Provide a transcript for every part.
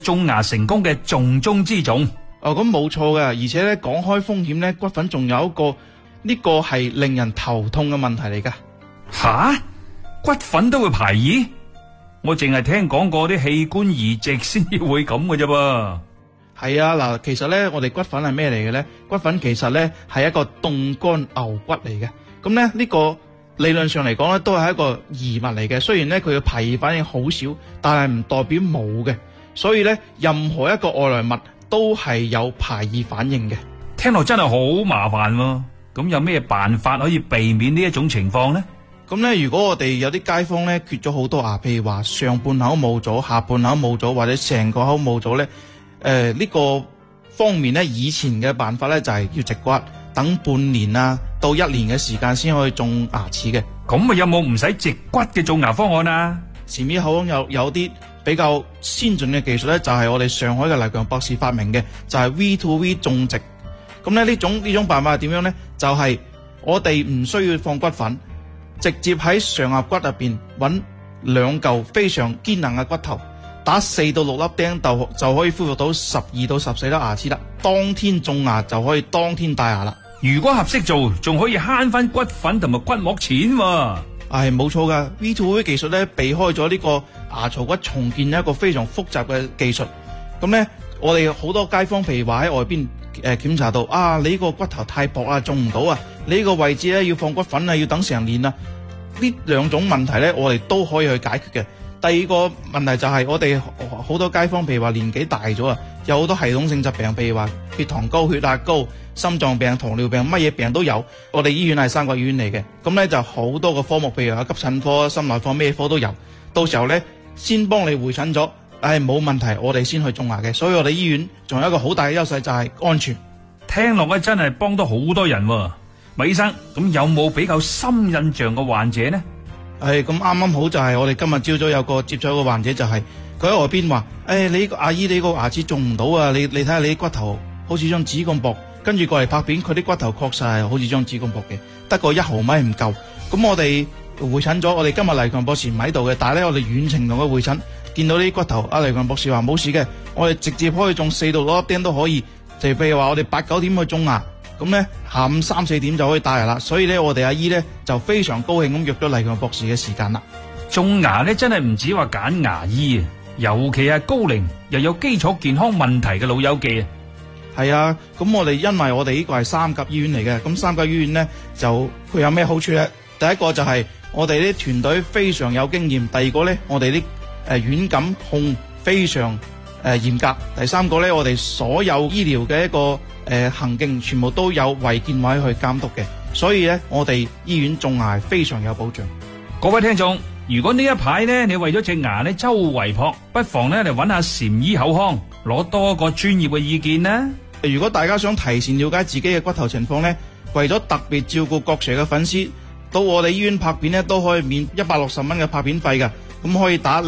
種牙成功嘅重中之重。 咁冇錯嘅，而且咧講開風險咧，骨粉仲有一個呢個係令人頭痛嘅問題嚟噶。 吓，骨粉都會排異？我淨係聽講過啲器官移植先至會咁嘅啫噃。 係啊，嗱，其實咧我哋骨粉係咩嚟嘅咧？骨粉其實咧係一個凍乾牛骨嚟嘅。咁咧呢個理論上嚟講咧都係一個異物嚟嘅。雖然咧佢嘅排異反應好少，但係唔代表冇嘅。所以咧任何一個外來物都係有排異反應嘅。 聽落真係好麻煩喎。咁有咩辦法可以避免呢一種情況呢？ 咁咧，如果我哋有啲街坊咧缺咗好多牙，譬如話上半口冇咗，下半口冇咗，或者成個口冇咗咧，呢個方面咧，以前嘅辦法咧就係要植骨，等半年啊到1年嘅時間先可以種牙齒嘅。 咁啊有冇唔使植骨嘅種牙方案啊？ 禪醫口腔有啲比較先進嘅技術咧，就係我哋上海嘅黎強博士發明嘅，就係 V2V 種植。咁咧呢種辦法係點樣咧？就係我哋唔需要放骨粉。直接喺上牙骨入邊揾2嚿非常堅硬嘅骨頭，打4到6粒釘就可以恢復到12到14粒牙齒啦。當天種牙就可以當天戴牙啦。 如果合適做，仲可以慳翻骨粉同埋骨膜錢喎。 係冇錯噶 ，V2V 技術咧避開咗呢個牙槽骨重建一個非常複雜嘅技術。咁咧，我哋好多街坊，譬如話喺外邊檢查到啊，你呢個骨頭太薄啦，種唔到啊，你呢個位置咧要放骨粉啊，要等成年啊。呢2種問題咧，我哋都可以去解決嘅。第二個問題就係我哋好多街坊，譬如話年紀大咗啊，有好多系統性疾病，譬如話血糖高、血壓高、心臟病、糖尿病，乜嘢病都有。我哋醫院係三甲醫院嚟嘅，咁咧就好多個科目，譬如話急診科、心內科，咩科都有。到時候咧，先幫你會診咗，冇問題，我哋先去種牙嘅。所以我哋醫院仲有一個好大嘅優勢就係安全。 聽落咧真係幫到好多人喎。麥醫生，咁有冇比較深印象嘅患者呢？ 咁啱好就係我哋今日朝早有個接咗個患者，就係佢喺外邊話，你呢個阿姨，你個牙齒種唔到啊！你睇下你啲骨頭好似張紙咁薄，跟住過嚟拍片，佢啲骨頭確實係好似張紙咁薄嘅，得個1毫米唔夠。咁我哋會診咗，我哋今日黎強博士唔喺度嘅，但係咧我哋遠程同佢會診，見到呢啲骨頭，阿黎強博士話冇事嘅，我哋直接可以種4到6粒釘都可以。就譬如話我哋8、9點去種牙。咁咧，下午3、4點就可以戴牙啦，所以咧，我哋阿姨咧就非常高興咁約咗黎強博士嘅時間啦。 種牙咧真係唔止話揀牙醫啊，尤其係高齡又有基礎健康問題嘅老友記啊。 係啊，咁我哋因為我哋呢個係3甲醫院嚟嘅，咁3甲醫院咧就佢有咩好處咧？第一個就係我哋啲團隊非常有經驗，第二個咧我哋啲軟感控非常嚴格，第三個咧我哋所有醫療嘅一個行徑全部都有衛健委去監督嘅，所以咧我哋醫院種牙非常有保障。 各位聽眾，如果呢一排咧你為咗隻牙咧周圍撲，不妨咧嚟揾下禪醫口腔，攞多個專業嘅意見啦。 如果大家想提前了解自己嘅骨頭情況咧，為咗特別照顧各 Sir 嘅粉絲，到我哋醫院拍片咧都可以免160蚊嘅拍片費㗎，咁可以打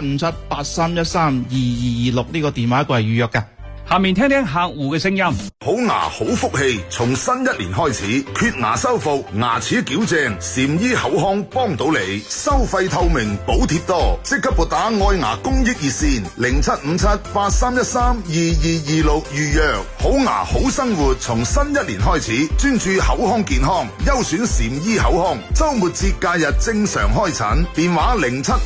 075783132226呢個電話過嚟預約㗎。 下面聽聽客戶嘅聲音。 好牙好福氣，從新一年開始，缺牙修復、牙齒矯正，禪醫口腔幫到你，收費透明，補貼多，即刻撥打愛牙公益熱線075783132226預約。好牙好生活，從新一年開始，專注口腔健康，優選禪醫口腔，周末節假日正常開診，電話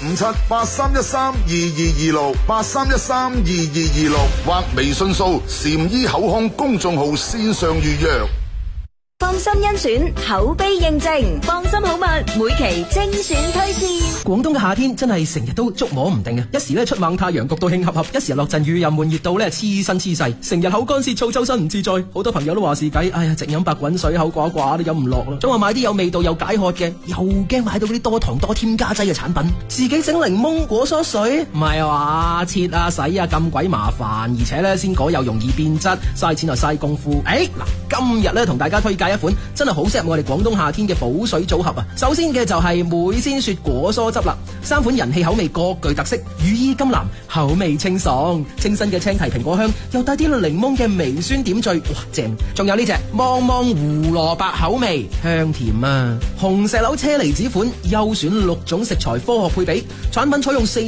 07578313222683132226或微信數禪醫口腔公眾號線上預約。 放心甄選，口碑認證，放心好物，每期精選推薦。 廣東嘅夏天真係成日都捉摸唔定嘅，一時咧出猛太陽焗到興合合，一時落陣雨又悶熱到咧黐身黐細，成日口乾舌燥，周身唔自在。好多朋友都話是計，哎呀，直飲白滾水，口寡寡都飲唔落啦。總話買啲有味道又解渴嘅，又驚買到嗰啲多糖多添加劑嘅產品。自己整檸檬果蔬水，唔係話切啊洗啊咁鬼麻煩，而且咧鮮果又容易變質，嘥錢又嘥功夫。嗱，今日咧同大家推介一款真係好適合我哋廣東夏天嘅補水組合啊！首先嘅就係美鮮雪果蔬汁啦，3款人氣口味各具特色，羽衣甘藍，口味清爽，清新嘅青提蘋果香，又帶啲檸檬嘅微酸點綴，哇正！仲有呢隻芒芒胡蘿蔔口味，香甜啊！紅石榴車厘子款，優選6種食材，科學配比，產品採用4